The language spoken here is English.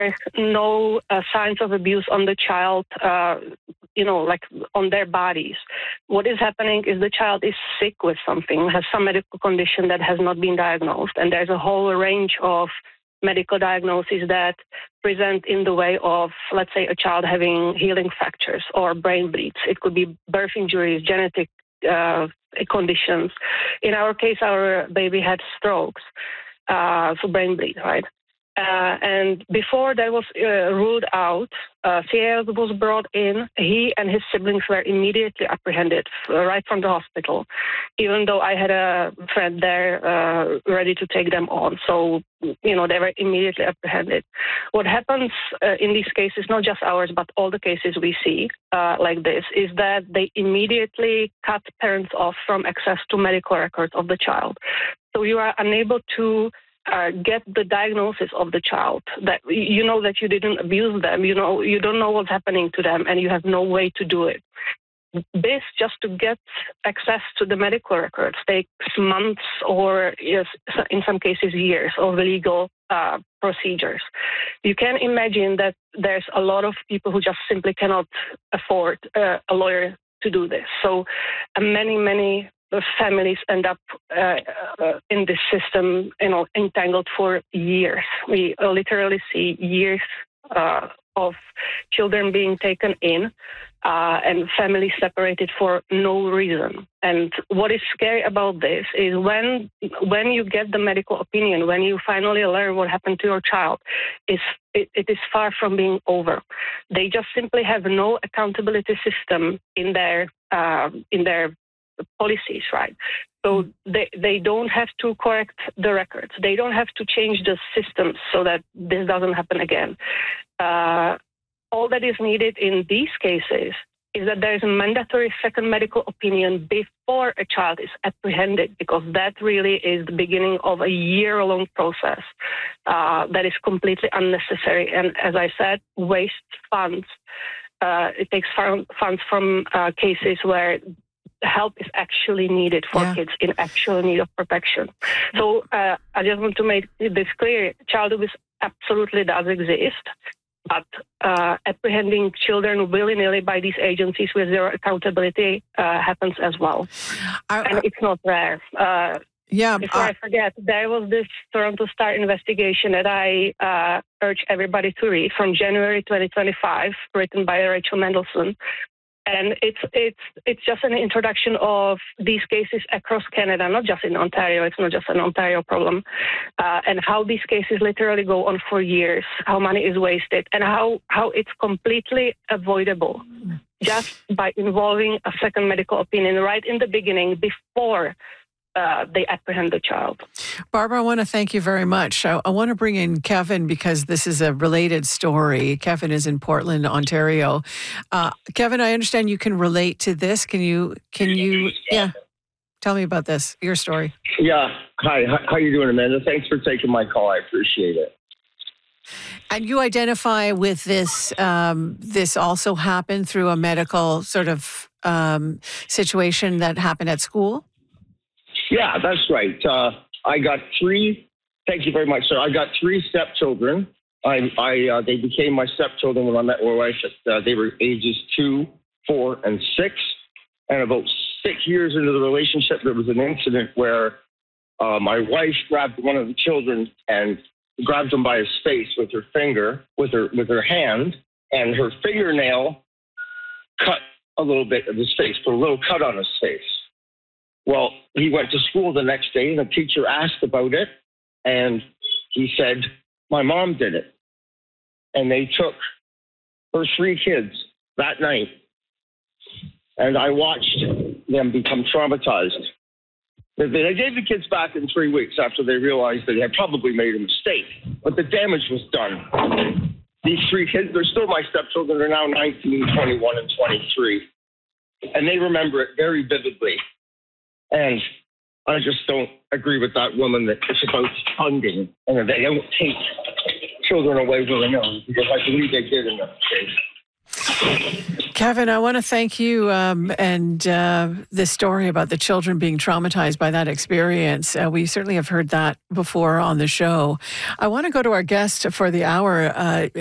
there's no signs of abuse on the child, like on their bodies. What is happening is the child is sick with something, has some medical condition that has not been diagnosed, and there's a whole range of medical diagnoses that present in the way of, let's say, a child having healing fractures or brain bleeds. It could be birth injuries, genetic conditions. In our case, our baby had strokes, so brain bleed, right? And before that was ruled out, CAS was brought in. He and his siblings were immediately apprehended right from the hospital, even though I had a friend there ready to take them on. So, they were immediately apprehended. What happens in these cases, not just ours, but all the cases we see like this, is that they immediately cut parents off from access to medical records of the child. So you are unable to get the diagnosis of the child, that that you didn't abuse them, you don't know what's happening to them, and you have no way to do it. This, just to get access to the medical records, takes months or, yes, in some cases, years of legal procedures. You can imagine that there's a lot of people who just simply cannot afford a lawyer to do this. So many families end up in this system, entangled for years. We literally see years of children being taken in and families separated for no reason. And what is scary about this is when you get the medical opinion, when you finally learn what happened to your child, it is far from being over. They just simply have no accountability system in their policies, right? So they don't have to correct the records. They don't have to change the systems so that this doesn't happen again. All that is needed in these cases is that there is a mandatory second medical opinion before a child is apprehended, because that really is the beginning of a year-long process that is completely unnecessary. And as I said, waste funds. It takes funds from cases where help is actually needed for kids in actual need of protection. So I just want to make this clear. Child abuse absolutely does exist, but apprehending children willy-nilly by these agencies with zero accountability happens as well. And it's not rare. Before I forget, there was this Toronto Star investigation that I urge everybody to read from January 2025, written by Rachel Mendelsohn. And it's just an introduction of these cases across Canada, not just in Ontario. It's not just an Ontario problem, and how these cases literally go on for years, how money is wasted, and how it's completely avoidable just by involving a second medical opinion right in the beginning before they apprehend the child. Barbara, I want to thank you very much. I want to bring in Kevin because this is a related story. Kevin is in Portland, Ontario. Kevin, I understand you can relate to this. Can you? Yeah. Tell me about this, your story. Yeah. Hi. How you doing, Amanda? Thanks for taking my call. I appreciate it. And you identify with this. This also happened through a medical sort of situation that happened at school? Yeah, that's right. I got three. Thank you very much, sir. I got three stepchildren. They became my stepchildren when I met my wife. They were ages 2, 4, and 6. And about 6 years into the relationship, there was an incident where my wife grabbed one of the children and grabbed him by his face with her finger, with her hand, and her fingernail cut a little bit of his face, put a little cut on his face. Well, he went to school the next day, and the teacher asked about it, and he said, my mom did it. And they took her 3 kids that night, and I watched them become traumatized. They gave the kids back in 3 weeks after they realized they had probably made a mistake, but the damage was done. These 3 kids, they're still my stepchildren. They're now 19, 21, and 23, and they remember it very vividly. And I just don't agree with that woman that it's about funding and that they don't take children away willy-nilly, because I believe they did in that case. Kevin, I want to thank you and this story about the children being traumatized by that experience. We certainly have heard that before on the show. I want to go to our guest for the hour.